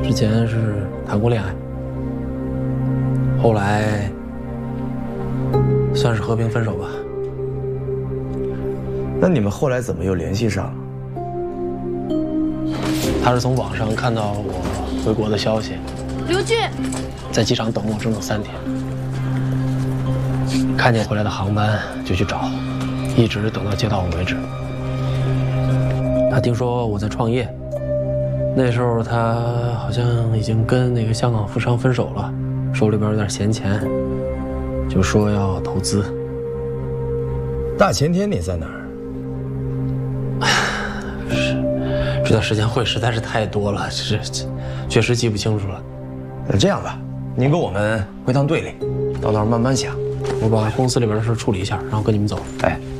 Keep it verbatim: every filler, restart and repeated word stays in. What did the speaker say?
之前是谈过恋爱，后来算是和平分手吧。 那你们后来怎么又联系上了？ 他是从网上看到我回国的消息， 刘俊， 在机场等我整整三天，看见回来的航班就去找，一直等到接到我为止。他听说我在创业，那时候他好像已经跟那个香港富商分手了，手里边有点闲钱，就说要投资。 大前天你在哪儿？ 这段时间会实在是太多了，这这确实记不清楚了。 那这样吧，您跟我们回趟队里，到那儿慢慢想。 我把公司里边的事处理一下，然后跟你们走。 哎。